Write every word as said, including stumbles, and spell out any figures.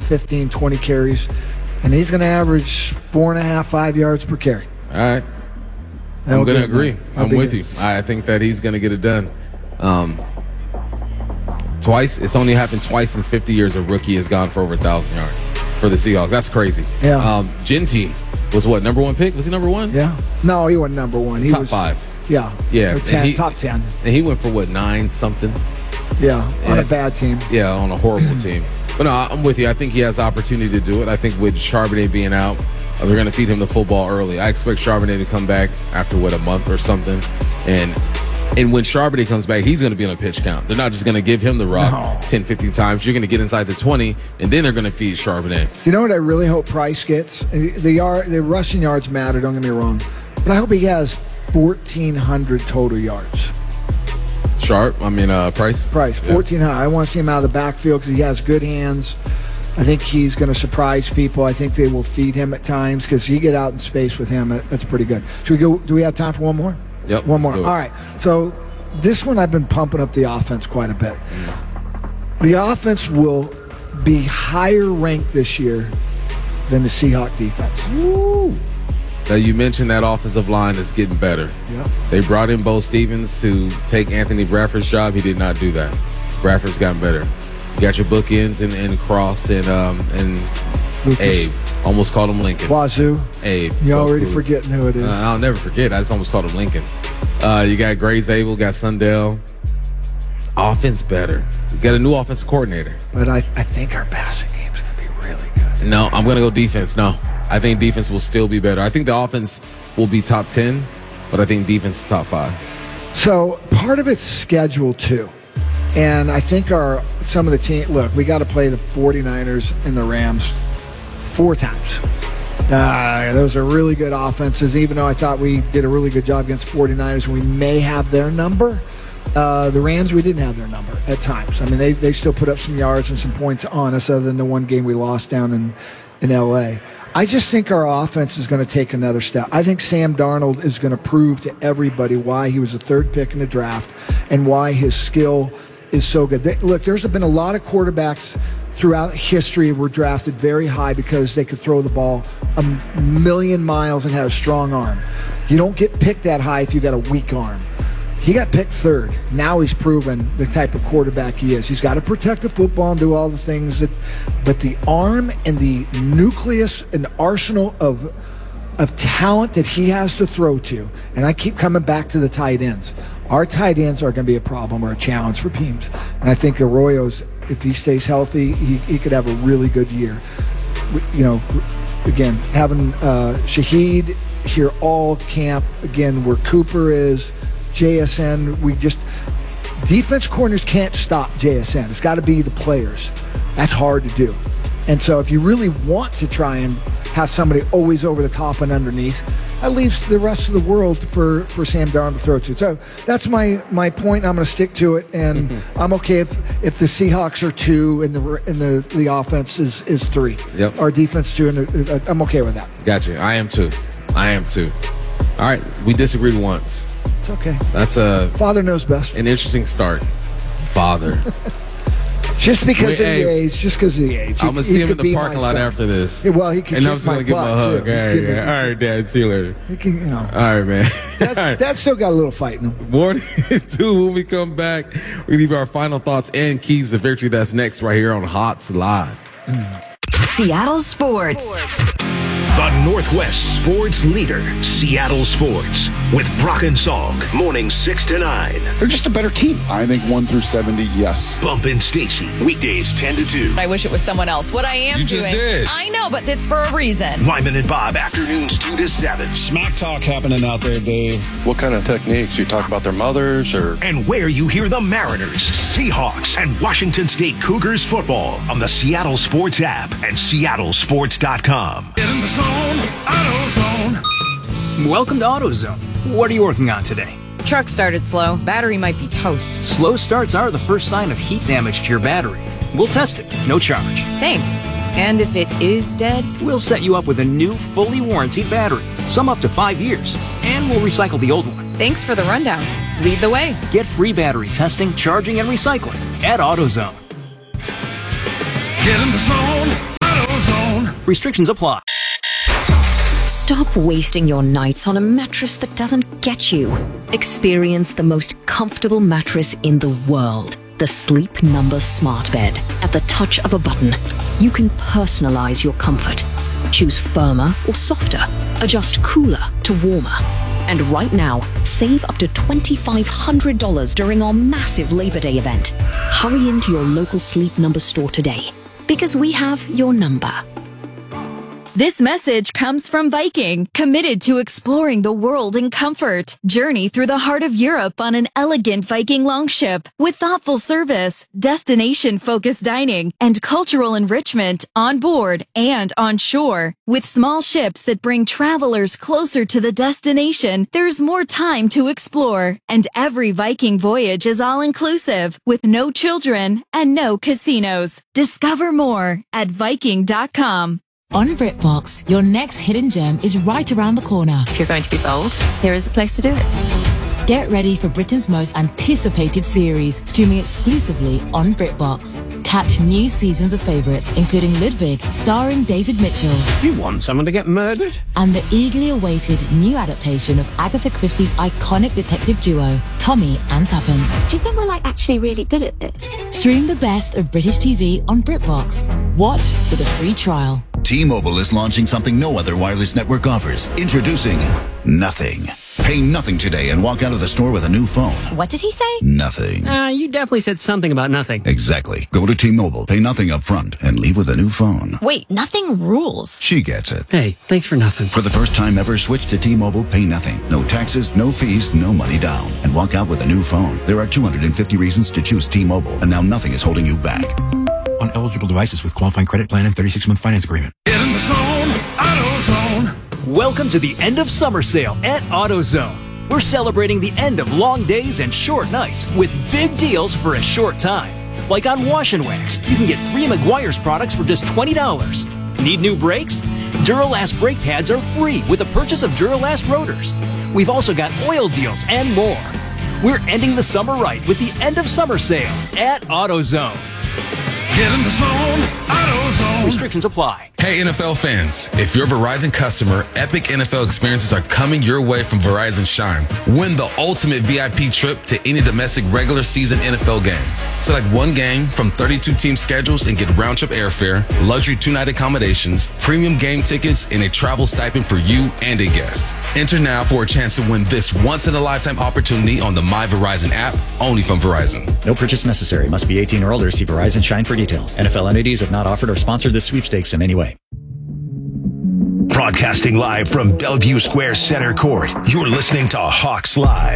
fifteen, twenty carries, and he's going to average four and a half, five yards per carry. All right. That'll I'm going to be- agree. that'll I'm be with good. you. I think that he's going to get it done. Um, twice. It's only happened twice in fifty years a rookie has gone for over one thousand yards for the Seahawks. That's crazy. Yeah. Um, Genty was what, number one pick? Was he number one? Yeah. No, he wasn't number one. He Top was five. Yeah. Yeah, Or and ten, he- top ten. And he went for what, nine something? Yeah, on Yeah. a bad team. Yeah, on a horrible team. But no, I'm with you. I think he has the opportunity to do it. I think with Charbonnet being out, uh, they're going to feed him the football early. I expect Charbonnet to come back after, what, a month or something. And and when Charbonnet comes back, he's going to be on a pitch count. They're not just going to give him the rock No. ten, fifteen times. You're going to get inside the twenty, and then they're going to feed Charbonnet. You know what I really hope Price gets? The yard, the rushing yards matter, don't get me wrong. But I hope he has fourteen hundred total yards. Sharp, I mean, uh, Price? Price, Yeah. fourteen hundred. I want to see him out of the backfield because he has good hands. I think he's going to surprise people. I think they will feed him at times because you get out in space with him. that- That's pretty good. Should we go? Do we have time for one more? Yep, One more. let's do All it. right. So this one I've been pumping up the offense quite a bit. The offense will be higher ranked this year than the Seahawk defense. Now, you mentioned that offensive line is getting better. Yep. They brought in Bo Stevens to take Anthony Bradford's job. He did not do that. Bradford's gotten better. You got your bookends and, and Cross and um and Lucas. Abe. Almost called him Lincoln. Wazoo. Abe. You Go already Cougs. forgetting who it is. Uh, I'll never forget. I just almost called him Lincoln. Uh, you got Grace Abel, got Sundell. Offense better. You got a new offensive coordinator. But I, I think our passing game is going to be really good. No, I'm going to go defense. No, I think defense will still be better. I think the offense will be top ten, but I think defense is top five. So part of it's schedule too. And I think our some of the team, look, we got to play the 49ers and the Rams four times. Uh, those are really good offenses, even though I thought we did a really good job against 49ers. We may have their number. Uh, the Rams, we didn't have their number at times. I mean, they, they still put up some yards and some points on us other than the one game we lost down in, in L A. I just think our offense is going to take another step. I think Sam Darnold is going to prove to everybody why he was the third pick in the draft and why his skill is so good. They, look, there's been a lot of quarterbacks throughout history were drafted very high because they could throw the ball a million miles and had a strong arm. You don't get picked that high if you got a weak arm. He got picked third. Now he's proven the type of quarterback he is. He's got to protect the football and do all the things that, but the arm and the nucleus and arsenal of of talent that he has to throw to, and I keep coming back to the tight ends. Our tight ends are going to be a problem or a challenge for teams. And I think Arroyo's, if he stays healthy, he, he could have a really good year. You know, again, having uh, Shaheed here all camp, again, where Cooper is, J S N, we just, defense corners can't stop J S N. It's got to be the players. That's hard to do. And so if you really want to try and have somebody always over the top and underneath, that leaves the rest of the world for, for Sam Darnold to throw to. So that's my, my point. I'm going to stick to it, and I'm okay if, if the Seahawks are two and the and the, the offense is, is three. Yep. Our defense two, and the, I'm okay with that. Gotcha. I am too. I am too. All right, we disagreed once. It's okay. That's a Father knows best. an interesting start. Father. Just because Wait, of the hey, age. Just because of the age. I'm going to He- see he him in could be the my parking lot son. after this. Yeah, well, he can And kick I'm just my going to give him a butt, hug. All too. right, Give me- yeah. All right, Dad. See you later. He can, you know. All right, man. Dad's, All right. Dad's still got a little fight in him. More than two when we come back. We leave our final thoughts and keys to victory. That's next right here on Hots Live. Seattle Sports. The Northwest Sports Leader, Seattle Sports, with Brock and Salk, mornings six to nine. They're just a better team. I think one through seventy, yes. Bump and Stacy, weekdays ten to two. I wish it was someone else. What I am You doing. just did. I know, but it's for a reason. Lyman and Bob, afternoons two to seven. Smack talk happening out there, Dave. What kind of techniques? You talk about their mothers or? And where you hear the Mariners, Seahawks, and Washington State Cougars football on the Seattle Sports app and seattle sports dot com. Get in the zone, AutoZone. Welcome to AutoZone. What are you working on today? Truck started slow. Battery might be toast. Slow starts are the first sign of heat damage to your battery. We'll test it, no charge. Thanks. And if it is dead? We'll set you up with a new, fully warranted battery, some up to five years, and we'll recycle the old one. Thanks for the rundown. Lead the way. Get free battery testing, charging, and recycling at AutoZone. Get in the zone, Restrictions apply. Stop wasting your nights on a mattress that doesn't get you. Experience the most comfortable mattress in the world. The Sleep Number Smart Bed. At the touch of a button, you can personalize your comfort. Choose firmer or softer. Adjust cooler to warmer. And right now, save up to two thousand five hundred dollars during our massive Labor Day event. Hurry into your local Sleep Number store today, because we have your number. This message comes from Viking, committed to exploring the world in comfort. Journey through the heart of Europe on an elegant Viking longship with thoughtful service, destination-focused dining, and cultural enrichment on board and on shore. With small ships that bring travelers closer to the destination, there's more time to explore. And every Viking voyage is all-inclusive, with no children and no casinos. Discover more at Viking dot com. On BritBox, your next hidden gem is right around the corner. If you're going to be bold, here is the place to do it. Get ready for Britain's most anticipated series, streaming exclusively on BritBox. Catch new seasons of favourites, including Ludwig, starring David Mitchell. You want someone to get murdered? And the eagerly awaited new adaptation of Agatha Christie's iconic detective duo, Tommy and Tuppence. Do you think we're like actually really good at this? Stream the best of British T V on BritBox. Watch with a free trial. T-Mobile is launching something no other wireless network offers. Introducing Nothing. Pay nothing today and walk out of the store with a new phone. What did he say? Nothing. Uh, you definitely said something about nothing. Exactly. Go to T-Mobile, pay nothing up front, and leave with a new phone. Wait, nothing rules. She gets it. Hey, thanks for nothing. For the first time ever, switch to T-Mobile, pay nothing. No taxes, no fees, no money down. And walk out with a new phone. There are two hundred fifty reasons to choose T-Mobile, and now nothing is holding you back. On eligible devices with qualifying credit plan and thirty-six month finance agreement. Get in the zone, AutoZone. Welcome to the end of summer sale at AutoZone. We're celebrating the end of long days and short nights with big deals for a short time. Like on Wash and Wax, you can get three Meguiar's products for just twenty dollars. Need new brakes? Duralast brake pads are free with the purchase of Duralast rotors. We've also got oil deals and more. We're ending the summer right with the end of summer sale at AutoZone. Get in the zone, AutoZone. Restrictions apply. Hey N F L fans, if you're a Verizon customer, epic N F L experiences are coming your way from Verizon Shine. Win the ultimate V I P trip to any domestic regular season N F L game. Select one game from thirty-two team schedules and get round-trip airfare, luxury two-night accommodations, premium game tickets, and a travel stipend for you and a guest. Enter now for a chance to win this once-in-a-lifetime opportunity on the My Verizon app, only from Verizon. No purchase necessary. Must be eighteen or older. See Verizon Shine for details. N F L entities have not offered or sponsored this sweepstakes in any way. Broadcasting live from Bellevue Square Center Court, you're listening to Hawks Live.